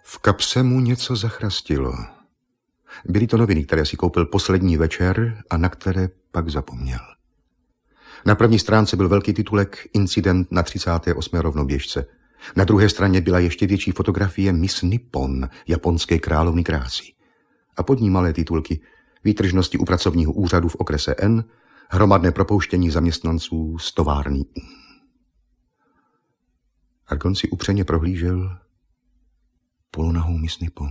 V kapse mu něco zachrastilo. Byly to noviny, které si koupil poslední večer a na které pak zapomněl. Na první stránce byl velký titulek Incident na 38. rovnoběžce. Na druhé straně byla ještě větší fotografie Miss Nippon, japonské královny krásy. A pod ní malé titulky Výtržnosti u pracovního úřadu v okrese N, hromadné propouštění zaměstnanců z továrny U. Argon si upřeně prohlížel polonahou Miss Nippon.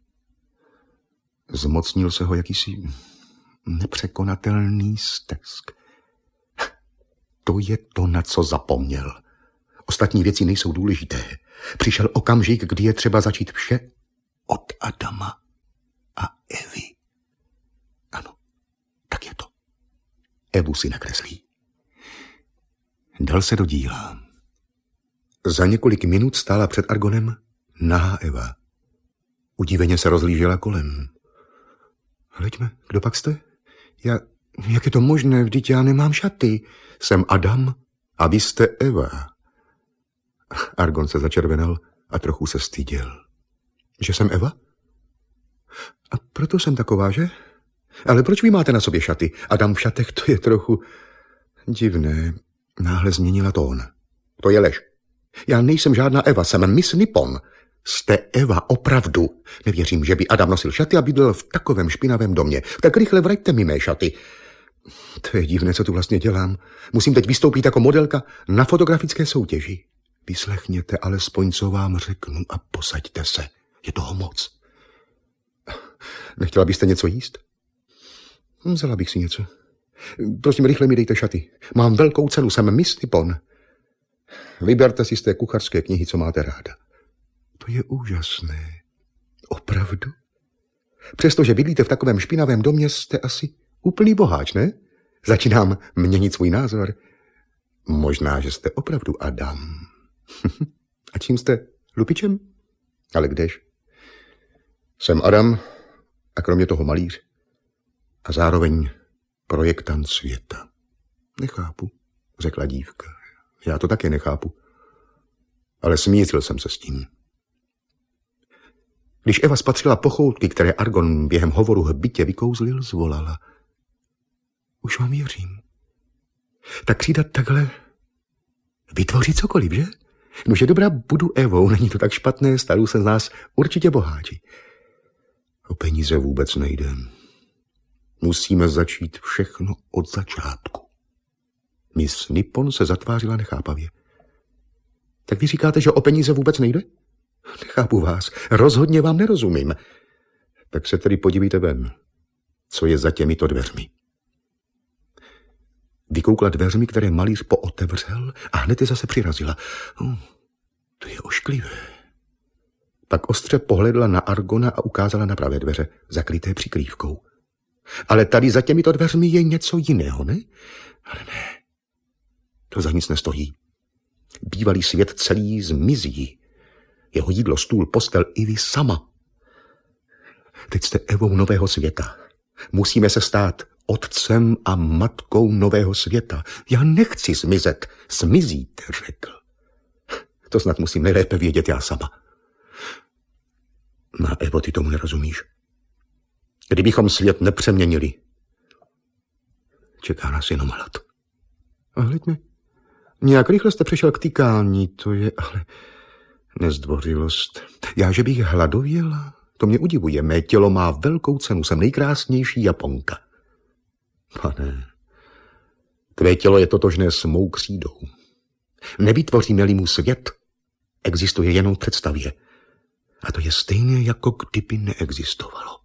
Zmocnil se ho jakýsi nepřekonatelný stesk. To je to, na co zapomněl. Ostatní věci nejsou důležité. Přišel okamžik, kdy je třeba začít vše od Adama a Evy. Ano, tak je to. Evu si nakreslí. Dal se do díla. Za několik minut stála před Argonem nahá Eva. Udiveně se rozlížela kolem. Hleďme, kdo pak jste? Jak je to možné, vždyť já nemám šaty. Jsem Adam a vy jste Eva. Argon se začervenal a trochu se styděl. Že jsem Eva? A proto jsem taková, že? Ale proč vy máte na sobě šaty? Adam v šatech, to je trochu divné. Náhle změnila tón. To je lež. Já nejsem žádná Eva, jsem Miss Nippon. Jste Eva, opravdu. Nevěřím, že by Adam nosil šaty a bydlel v takovém špinavém domě. Tak rychle vraťte mi mé šaty. To je divné, co tu vlastně dělám. Musím teď vystoupit jako modelka na fotografické soutěži. Vyslechněte alespoň, co vám řeknu a posaďte se. Je toho moc. Nechtěla byste něco jíst? Vzala bych si něco. Prosím, rychle mi dejte šaty. Mám velkou cenu, jsem Miss Nippon. Vyberte si z té kuchařské knihy, co máte ráda. To je úžasné. Opravdu? Přestože bydlíte v takovém špinavém domě, jste asi úplný boháč, ne? Začínám měnit svůj názor. Možná, že jste opravdu Adam. A čím jste? Lupičem? Ale kdež? Jsem Adam a kromě toho malíř a zároveň projektant světa. Nechápu, řekla dívka. Já to také nechápu. Ale smířil jsem se s tím. Když Eva spatřila pochoutky, které Argon během hovoru hbitě vykouzlil, zvolala. Už vám věřím. Tak přidat takhle vytvořit cokoliv, že? Nože dobrá, budu Evou, není to tak špatné, stanou se z nás určitě boháči. O peníze vůbec nejde. Musíme začít všechno od začátku. Miss Nippon se zatvářila nechápavě. Tak vy říkáte, že o peníze vůbec nejde? Nechápu vás, rozhodně vám nerozumím. Tak se tedy podívejte ven, co je za těmito dveřmi. Vykoukla dveřmi, které malíř pootevřel a hned je zase přirazila. To je ošklivé. Pak ostře pohledla na Argona a ukázala na pravé dveře, zakryté přikrývkou. Ale tady za těmito dveřmi je něco jiného, ne? Ale ne, to za nic nestojí. Bývalý svět celý zmizí. Jeho jídlo, stůl, postel i vy sama. Teď jste Evou nového světa. Musíme se stát otcem a matkou nového světa. Já nechci zmizet. Zmizíte, řekl. To snad musím nejlépe vědět já sama. No, Evo, ty tomu nerozumíš. Kdybychom svět nepřeměnili, čeká nás jenom hlad. A hleďme, nějak rychle jste přešel k tykání, to je ale nezdvořilost. Já, že bych hladověla, to mě udivuje. Mé tělo má velkou cenu, jsem nejkrásnější Japonka. Pane, tvé tělo je totožné s mou křídou. Nevytvoříme-li mu svět, existuje jenom v představě. A to je stejně, jako kdyby neexistovalo.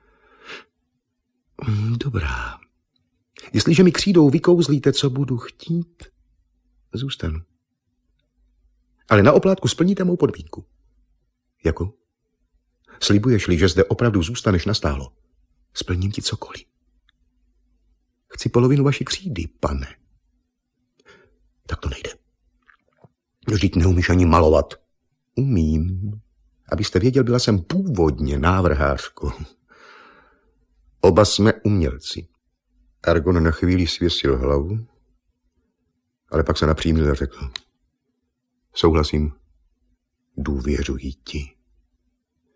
Dobrá. Jestliže mi křídou vykouzlíte, co budu chtít, zůstanu. Ale na oplátku splníte mou podmínku. Jakou? Slibuješ-li, že zde opravdu zůstaneš nastálo, splním ti cokoliv. Chci polovinu vaší křídy, pane. Tak to nejde. Vždyť neumíš ani malovat. Umím. Abyste věděl, byla jsem původně návrhářkou. Oba jsme umělci. Argon na chvíli svěsil hlavu, ale pak se napřímil a řekl. Souhlasím, důvěřuji ti.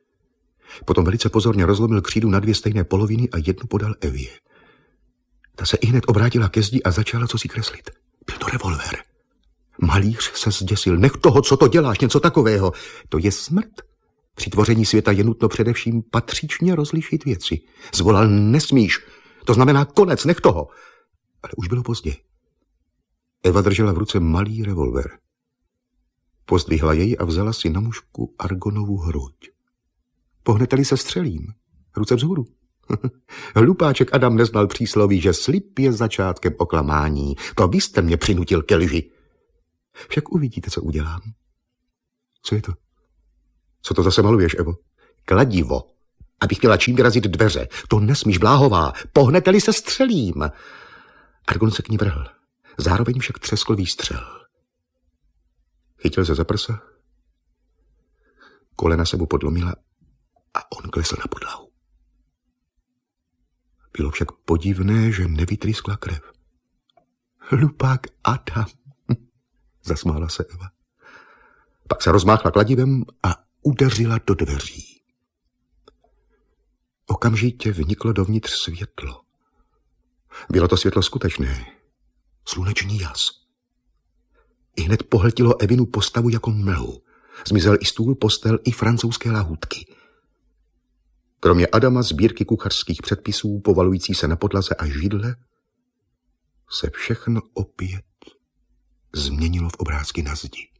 Potom velice pozorně rozlomil křídu na 2 stejné poloviny a jednu podal Evě. Ta se ihned obrátila ke zdi a začala cosi kreslit. Byl to revolver. Malíř se zděsil. Nech toho, co to děláš, něco takového. To je smrt. Při tvoření světa je nutno především patřičně rozlišit věci. Zvolal nesmíš. To znamená konec, nech toho. Ale už bylo pozdě. Eva držela v ruce malý revolver. Pozdvihla jej a vzala si na mužku Argonovu hruď. Pohnete-li se střelím, ruce vzhůru. Hlupáček Adam neznal přísloví, že slib je začátkem oklamání. To vy jste mě přinutil ke lži. Však uvidíte, co udělám. Co je to? Co to zase maluješ, Evo? Kladivo. Abych měla čím vyrazit dveře. To nesmíš, bláhová. Pohnete-li se střelím. Argon se k ní vrhl. Zároveň však třeskl výstřel. Chytil se za prsa. Kolena se mu podlomila a on klesl na podlahu. Bylo však podivné, že nevytryskla krev. Hlupák Adam, zasmála se Eva. Pak se rozmáchla kladivem a udeřila do dveří. Okamžitě vniklo dovnitř světlo. Bylo to světlo skutečné, sluneční jas. Ihned pohltilo Evinu postavu jako mlhu. Zmizel i stůl, postel, i francouzské lahůdky. Kromě Adama sbírky kuchařských předpisů, povalující se na podlaze a židle, se všechno opět změnilo v obrázky na zdi.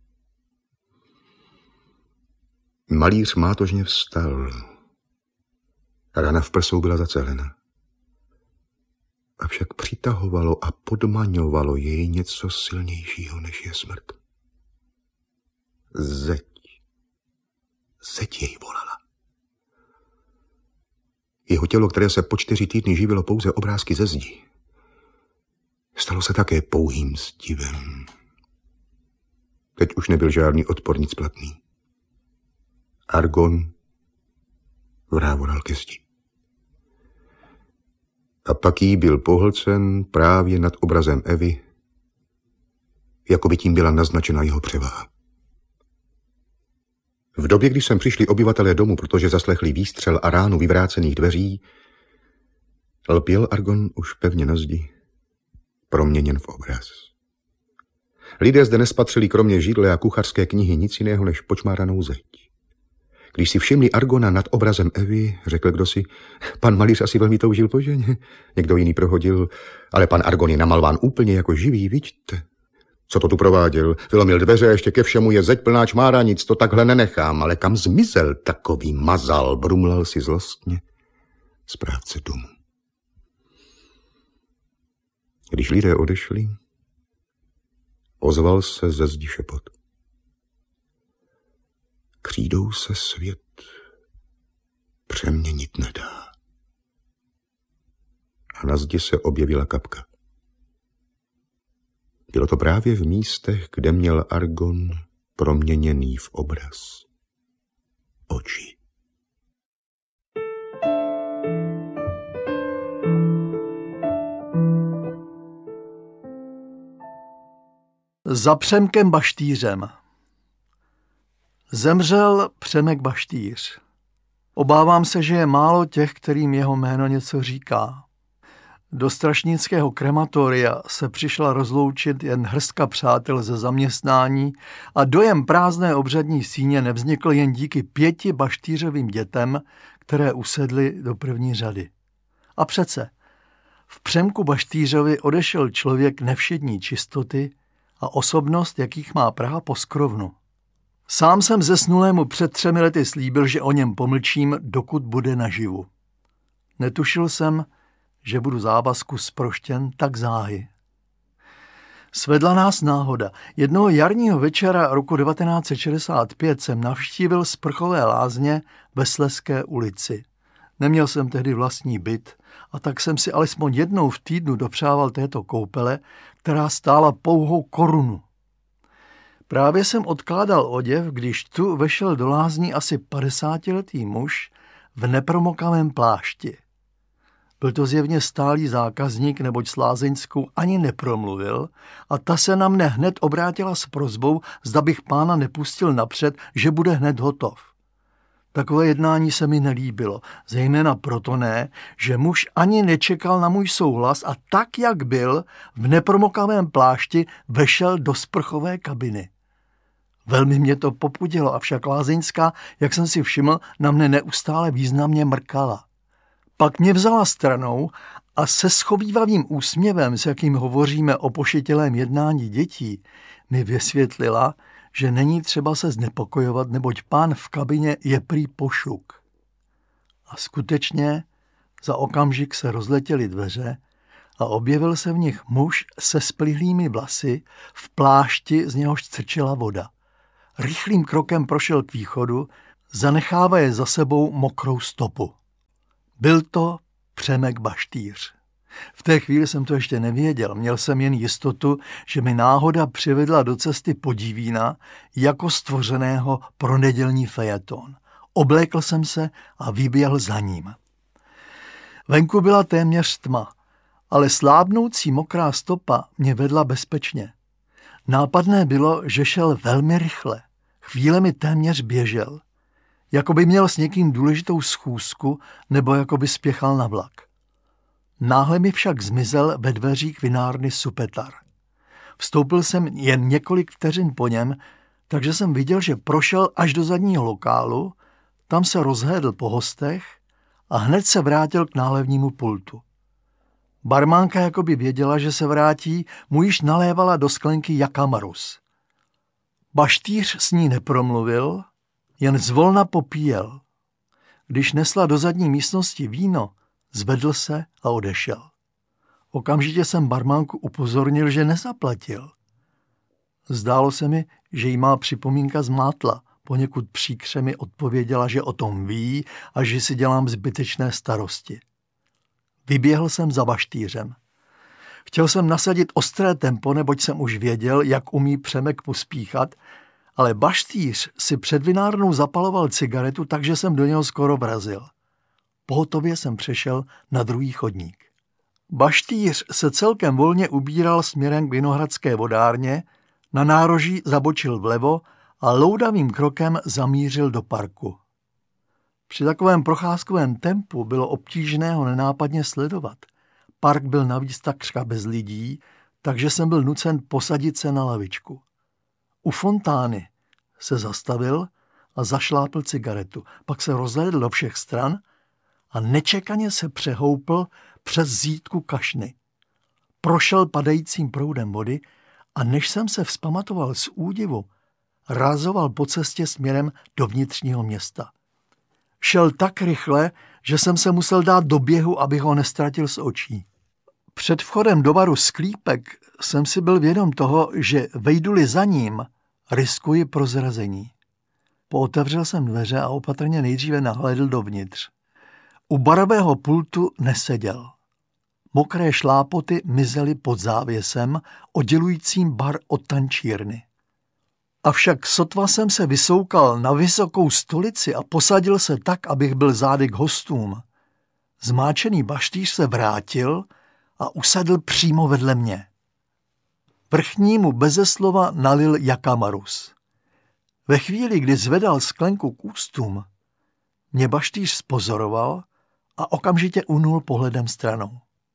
Malíř mátožně vstal. Rana v prsou byla zacelena. Avšak přitahovalo a podmaňovalo jej něco silnějšího, než je smrt. Zeď. Zeď jej volala. Jeho tělo, které se po 4 týdny živilo pouze obrázky ze zdi, stalo se také pouhým zdivem. Teď už nebyl žádný odpor, nic platný. Argon vrávoral ke zdi. A pak jí byl pohlcen právě nad obrazem Evy, jako by tím byla naznačena jeho převaha. V době, kdy sem přišli obyvatelé domu, protože zaslechli výstřel a ránu vyvrácených dveří, lpěl Argon už pevně na zdi, proměněn v obraz. Lidé zde nespatřili kromě židle a kuchařské knihy nic jiného než počmáranou zeď. Když si všimli Argona nad obrazem Evy, řekl kdosi, pan malíř asi velmi toužil po ženě. Někdo jiný prohodil, ale pan Argon je namalován úplně jako živý, vidíte. Co to tu prováděl? Vylomil dveře, ještě ke všemu je zeď plná čmáranic, to takhle nenechám, ale kam zmizel takový mazal, brumlal si zlostně správce domu. Když lidé odešli, ozval se ze zdi šepot. Křídou se svět přeměnit nedá. A na zdi se objevila kapka. Bylo to právě v místech, kde měl Argon proměněný v obraz oči. Za Přemkem Baštýřem. Zemřel Přemek Baštýř. Obávám se, že je málo těch, kterým jeho jméno něco říká. Do strašnického krematoria se přišla rozloučit jen hrstka přátel ze zaměstnání a dojem prázdné obřadní síně nevznikl jen díky 5 Baštýřovým dětem, které usedly do první řady. A přece, v Přemku Baštýřovi odešel člověk nevšední čistoty a osobnost, jakých má Praha poskrovnu. Sám jsem zesnulému před 3 lety slíbil, že o něm pomlčím, dokud bude naživu. Netušil jsem, že budu závazku zproštěn tak záhy. Svedla nás náhoda. Jednoho jarního večera roku 1965 jsem navštívil sprchové lázně ve Slezské ulici. Neměl jsem tehdy vlastní byt a tak jsem si alespoň jednou v týdnu dopřával této koupele, která stála pouhou korunu. Právě jsem odkládal oděv, když tu vešel do lázní asi 50letý muž v nepromokavém plášti. Byl to zjevně stálý zákazník, neboť s lázeňskou ani nepromluvil a ta se na mne hned obrátila s prosbou, zda bych pána nepustil napřed, že bude hned hotov. Takové jednání se mi nelíbilo, zejména proto ne, že muž ani nečekal na můj souhlas a tak, jak byl, v nepromokavém plášti vešel do sprchové kabiny. Velmi mě to popudilo, avšak lázeňská, jak jsem si všiml, na mne neustále významně mrkala. Pak mě vzala stranou a se schovívavým úsměvem, s jakým hovoříme o pošetilém jednání dětí, mi vysvětlila, že není třeba se znepokojovat, neboť pán v kabině je prý pošuk. A skutečně za okamžik se rozletěly dveře a objevil se v nich muž se splihlými vlasy v plášti, z něhož crčela voda. Rychlým krokem prošel k východu, zanechávaje za sebou mokrou stopu. Byl to Přemek Baštýř. V té chvíli jsem to ještě nevěděl, měl jsem jen jistotu, že mi náhoda přivedla do cesty Podívína jako stvořeného pro nedělní fejeton. Oblékl jsem se a vyběhl za ním. Venku byla téměř tma, ale slábnoucí mokrá stopa mě vedla bezpečně. Nápadné bylo, že šel velmi rychle. Chvílemi téměř běžel. Jako by měl s někým důležitou schůzku nebo jako by spěchal na vlak. Náhle mi však zmizel ve dveřích vinárny Supetar. Vstoupil jsem jen několik vteřin po něm, takže jsem viděl, že prošel až do zadního lokálu, tam se rozhlédl po hostech a hned se vrátil k nálevnímu pultu. Barmánka jakoby věděla, že se vrátí, mu již nalévala do sklenky Jakamarus. Baštýř s ní nepromluvil, jen zvolna popíjel. Když nesla do zadní místnosti víno, zvedl se a odešel. Okamžitě jsem barmánku upozornil, že nezaplatil. Zdálo se mi, že jí má připomínka zmátla. Poněkud příkře mi odpověděla, že o tom ví a že si dělám zbytečné starosti. Vyběhl jsem za Baštýřem. Chtěl jsem nasadit ostré tempo, neboť jsem už věděl, jak umí Přemek pospíchat, ale Baštýř si před vinárnou zapaloval cigaretu, takže jsem do něho skoro vrazil. Pohotově jsem přešel na druhý chodník. Baštýř se celkem volně ubíral směrem k Vinohradské vodárně, na nároží zabočil vlevo a loudavým krokem zamířil do parku. Při takovém procházkovém tempu bylo obtížné ho nenápadně sledovat. Park byl navíc takřka bez lidí, takže jsem byl nucen posadit se na lavičku. U fontány se zastavil a zašlápl cigaretu. Pak se rozhlédl do všech stran a nečekaně se přehoupl přes zítku kašny. Prošel padajícím proudem vody a než jsem se vzpamatoval z údivu, rázoval po cestě směrem do vnitřního města. Šel tak rychle, že jsem se musel dát do běhu, abych ho nestratil z očí. Před vchodem do baru Sklípek jsem si byl vědom toho, že vejdu-li za ním, riskuji prozrazení. Pootevřel jsem dveře a opatrně nejdříve nahlédl dovnitř. U barového pultu neseděl. Mokré šlápoty mizely pod závěsem, oddělujícím bar od tančírny. Avšak sotva jsem se vysoukal na vysokou stolici a posadil se tak, abych byl zády k hostům. Zmáčený Baštýř se vrátil a usedl přímo vedle mě. Vrchnímu beze slova nalil Jakamarus. Ve chvíli, kdy zvedal sklenku k ústům, mě Baštýř spozoroval a okamžitě unul pohledem stranou.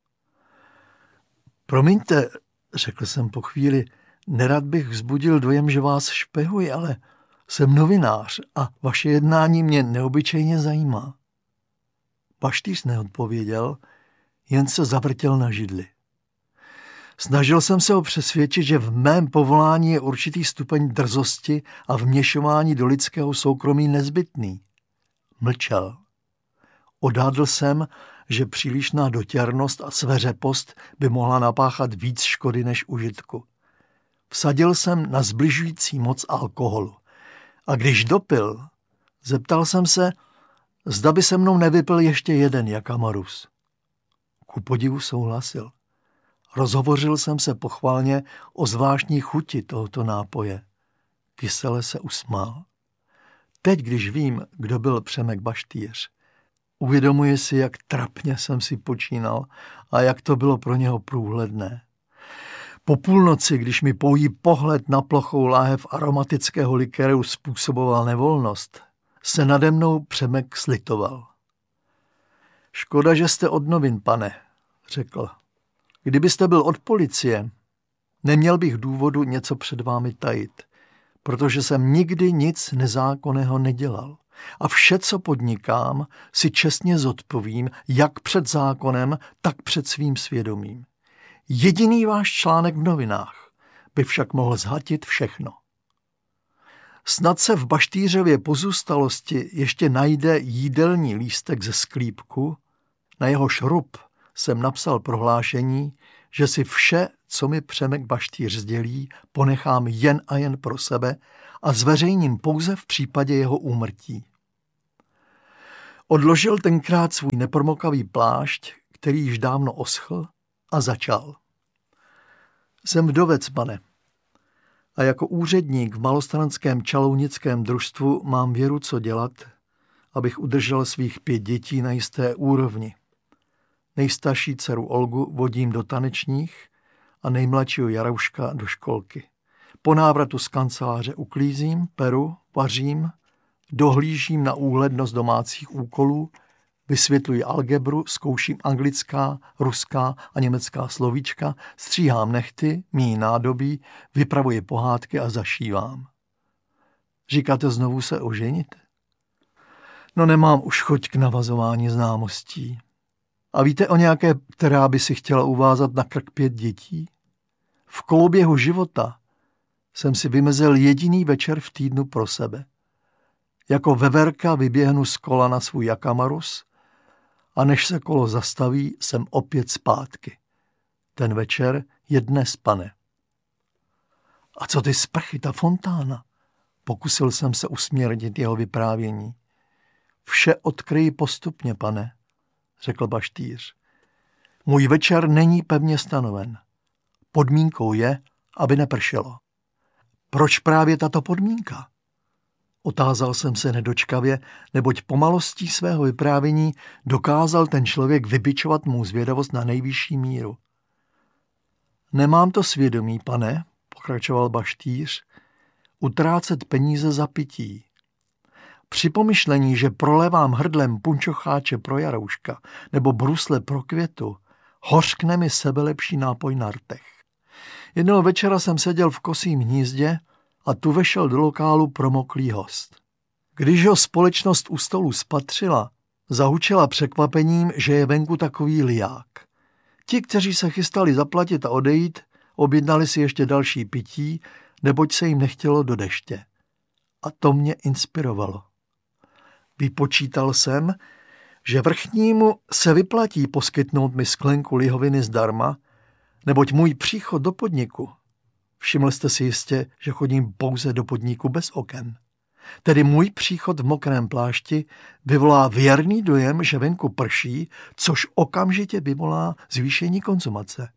Promiňte, řekl jsem po chvíli, nerad bych vzbudil dojem, že vás špehuji, ale jsem novinář a vaše jednání mě neobyčejně zajímá. Baštýř neodpověděl, jen se zavrtěl na židli. Snažil jsem se ho přesvědčit, že v mém povolání je určitý stupeň drzosti a vměšování do lidského soukromí nezbytný. Mlčel. Odhadl jsem, že přílišná dotěrnost a sveřepost by mohla napáchat víc škody než užitku. Vsadil jsem na zbližující moc alkoholu. A když dopil, zeptal jsem se, zda by se mnou nevypil ještě jeden Jakamarus. Ku podivu souhlasil. Rozhovořil jsem se pochvalně o zvláštní chuti tohoto nápoje. Kysele se usmál. Teď, když vím, kdo byl Přemek Baštýř, uvědomuji si, jak trapně jsem si počínal a jak to bylo pro něho průhledné. Po půlnoci, když mi pouhý pohled na plochou láhev aromatického likéru způsoboval nevolnost, se nade mnou Přemek slitoval. Škoda, že jste od novin, pane, řekl. Kdybyste byl od policie, neměl bych důvodu něco před vámi tajit, protože jsem nikdy nic nezákonného nedělal. A vše, co podnikám, si čestně zodpovím, jak před zákonem, tak před svým svědomím. Jediný váš článek v novinách by však mohl zhatit všechno. Snad se v Baštýřově pozůstalosti ještě najde jídelní lístek ze sklípku, na jeho šrub jsem napsal prohlášení, že si vše, co mi Přemek Baštýř sdělí, ponechám jen a jen pro sebe a zveřejním pouze v případě jeho úmrtí. Odložil tenkrát svůj nepromokavý plášť, který již dávno oschl, a začal. Jsem vdovec, pane, a jako úředník v malostranském čalounickém družstvu mám věru, co dělat, abych udržel svých 5 dětí na jisté úrovni. Nejstarší dceru Olgu vodím do tanečních a nejmladšího Jarouška do školky. Po návratu z kanceláře uklízím, peru, vařím, dohlížím na úhlednost domácích úkolů, vysvětluji algebru, zkouším anglická, ruská a německá slovíčka, stříhám nehty, míji nádobí, vypravuji pohádky a zašívám. Říkáte znovu se oženit? No nemám už chuť k navazování známostí. A víte o nějaké, která by si chtěla uvázat na krk 5 dětí? V koloběhu života jsem si vymezil jediný večer v týdnu pro sebe. Jako veverka vyběhnu z kola na svůj jakamarus a než se kolo zastaví, jsem opět zpátky. Ten večer je dnes, pane. A co ty sprchy, ta fontána? Pokusil jsem se usměrnit jeho vyprávění. Vše odkryji postupně, pane, řekl Baštýř. Můj večer není pevně stanoven. Podmínkou je, aby nepršelo. Proč právě tato podmínka? Otázal jsem se nedočkavě, neboť pomalostí svého vyprávění dokázal ten člověk vybičovat mou zvědavost na nejvyšší míru. Nemám to svědomí, pane, pokračoval Baštýř, utrácet peníze za pití. Při pomyšlení, že prolevám hrdlem punčocháče pro Jarouška nebo brusle pro Květu, hořkne mi sebelepší nápoj na rtech. Jednoho večera jsem seděl v kosím hnízdě a tu vešel do lokálu promoklý host. Když ho společnost u stolu spatřila, zahučela překvapením, že je venku takový liják. Ti, kteří se chystali zaplatit a odejít, objednali si ještě další pití, neboť se jim nechtělo do deště. A to mě inspirovalo. Vypočítal jsem, že vrchnímu se vyplatí poskytnout mi sklenku lihoviny zdarma, neboť můj příchod do podniku, všiml jste si jistě, že chodím pouze do podniku bez oken, tedy můj příchod v mokrém plášti vyvolá věrný dojem, že venku prší, což okamžitě vyvolá zvýšení konzumace.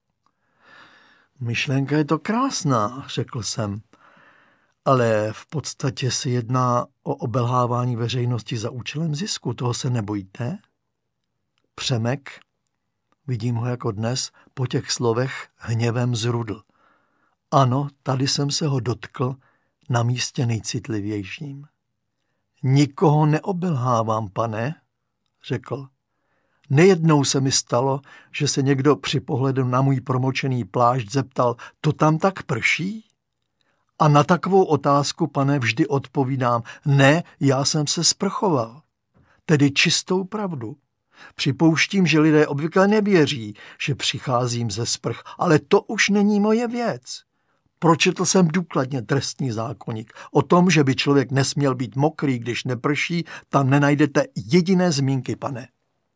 Myšlenka je to krásná, řekl jsem, ale v podstatě se jedná o obelhávání veřejnosti za účelem zisku. Toho se nebojíte? Přemek, vidím ho jako dnes, po těch slovech hněvem zrudl. Ano, tady jsem se ho dotkl na místě nejcitlivějším. Nikoho neobelhávám, pane, řekl. Nejednou se mi stalo, že se někdo při pohledu na můj promočený plášť zeptal, to tam tak prší? A na takovou otázku, pane, vždy odpovídám, ne, já jsem se sprchoval. Tedy čistou pravdu. Připouštím, že lidé obvykle nevěří, že přicházím ze sprch, ale to už není moje věc. Pročetl jsem důkladně trestní zákoník. O tom, že by člověk nesměl být mokrý, když neprší, tam nenajdete jediné zmínky, pane.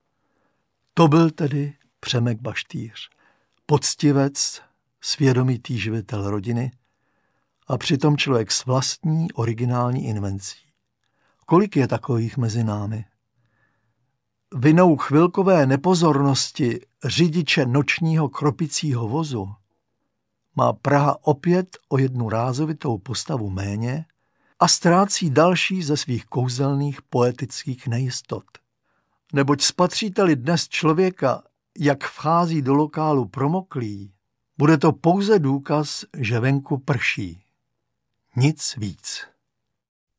To byl tedy Přemek Baštýř, poctivec, svědomitý živitel rodiny a přitom člověk s vlastní originální invencí. Kolik je takových mezi námi? Vinou chvilkové nepozornosti řidiče nočního kropicího vozu má Praha opět o jednu rázovitou postavu méně a ztrácí další ze svých kouzelných poetických nejistot. Neboť spatříte-li dnes člověka, jak vchází do lokálu promoklý, bude to pouze důkaz, že venku prší. Nic víc.